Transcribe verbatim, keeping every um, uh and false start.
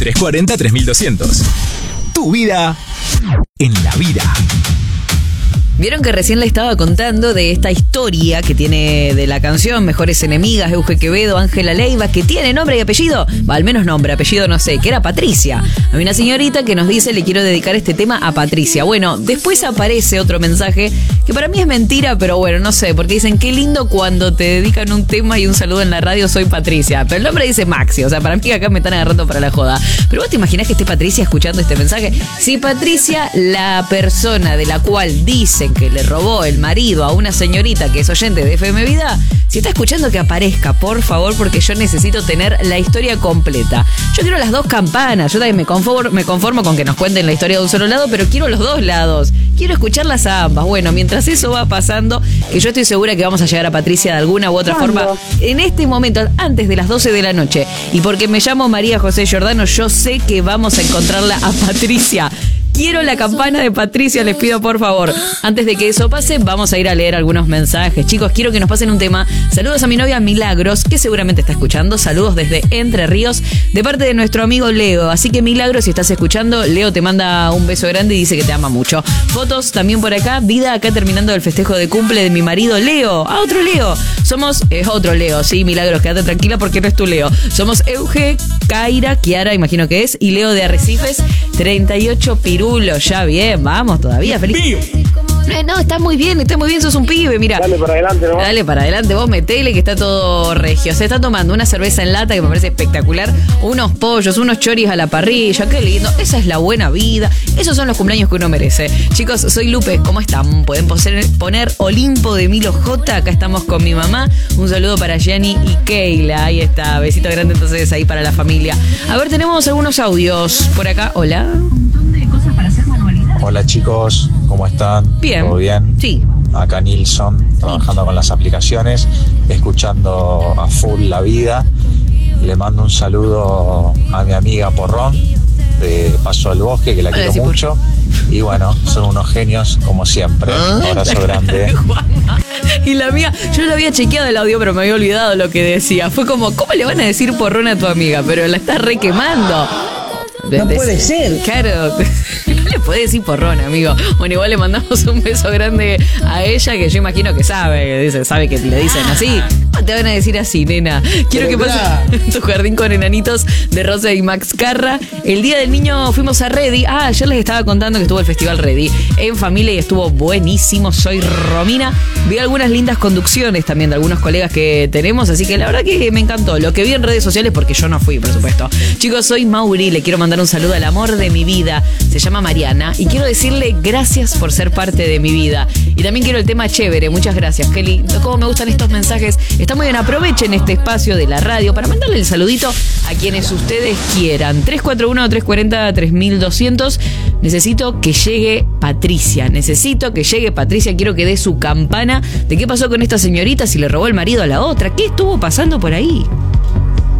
tres cuatro cero, tres dos cero cero. Tu vida en la vida. Vieron que recién le estaba contando de esta historia que tiene de la canción Mejores Enemigas, Euge Quevedo, Ángela Leiva, que tiene nombre y apellido, va, al menos nombre, apellido no sé, que era Patricia. Hay una señorita que nos dice, le quiero dedicar este tema a Patricia. Bueno, después aparece otro mensaje que para mí es mentira, pero bueno, no sé, porque dicen, qué lindo cuando te dedican un tema y un saludo en la radio, soy Patricia. Pero el nombre dice Maxi, o sea, para mí acá me están agarrando para la joda. Pero vos te imaginás que esté Patricia escuchando este mensaje. Si Patricia, la persona de la cual dice que le robó el marido a una señorita que es oyente de F M Vida, si está escuchando, que aparezca, por favor, porque yo necesito tener la historia completa. Yo quiero las dos campanas, yo también me conformo, me conformo con que nos cuenten la historia de un solo lado, pero quiero los dos lados, quiero escucharlas a ambas. Bueno, mientras eso va pasando, que yo estoy segura que vamos a llegar a Patricia de alguna u otra ¿Cuándo? forma en este momento, antes de las doce de la noche, y porque me llamo María José Giordano, yo sé que vamos a encontrarla a Patricia. Quiero la campana de Patricia, les pido por favor. Antes de que eso pase, vamos a ir a leer algunos mensajes. Chicos, quiero que nos pasen un tema. Saludos a mi novia Milagros, que seguramente está escuchando. Saludos desde Entre Ríos, de parte de nuestro amigo Leo. Así que Milagros, si estás escuchando, Leo te manda un beso grande y dice que te ama mucho. Fotos también por acá. Vida acá terminando el festejo de cumple de mi marido Leo. Ah, otro Leo. Somos, es otro Leo, sí, Milagros, quédate tranquila porque no es tu Leo. Somos Euge, Kaira, Kiara, imagino que es, y Leo de Arrecifes, treinta y ocho Pirulo. Ya bien, vamos todavía, feliz. No, no, está muy bien, está muy bien, sos un pibe, mira. Dale para adelante, ¿no? Dale para adelante, vos metele que está todo regio. Se está tomando una cerveza en lata que me parece espectacular, unos pollos, unos choris a la parrilla, qué lindo. Esa es la buena vida, esos son los cumpleaños que uno merece. Chicos, soy Lupe, ¿cómo están? Pueden poner, poner Olimpo de Milo J, acá estamos con mi mamá. Un saludo para Gianni y Keila, ahí está, besito grande entonces ahí para la familia. A ver, tenemos algunos audios por acá, hola. Hola chicos, ¿cómo están? Bien. ¿Todo bien? Sí. Acá Nilson, trabajando con las aplicaciones, escuchando a full la vida. Le mando un saludo a mi amiga Porrón, de Paso al Bosque, que la Hola, quiero sí, mucho. Y bueno, son unos genios como siempre. Un abrazo grande. Y la mía, yo no había chequeado el audio, pero me había olvidado lo que decía. Fue como, ¿cómo le van a decir porrón a tu amiga? Pero la estás re quemando. No puede ser. Claro, no le puede decir porrón, amigo. Bueno, igual le mandamos un beso grande a ella, que yo imagino que sabe, que dice, sabe que le dicen así. ¿Cómo te van a decir así, nena? Quiero que pases tu jardín con enanitos de Rosa y Max Carra. El día del niño fuimos a Ready. Ah, ayer les estaba contando que estuvo el festival Ready en familia y estuvo buenísimo. Soy Romina. Vi algunas lindas conducciones también de algunos colegas que tenemos, así que la verdad que me encantó. Lo que vi en redes sociales, porque yo no fui, por supuesto. Chicos, soy Mauri, le quiero mandar un saludo al amor de mi vida. Se llama Mariana y quiero decirle gracias por ser parte de mi vida. Y también quiero el tema chévere. Muchas gracias, Kelly. Cómo me gustan estos mensajes. Está muy bien. Aprovechen este espacio de la radio para mandarle el saludito a quienes ustedes quieran. tres cuatro uno, tres cuatro cero, tres dos cero cero. Necesito que llegue Patricia. Necesito que llegue Patricia. Quiero que dé su campana de qué pasó con esta señorita, si le robó el marido a la otra. ¿Qué estuvo pasando por ahí?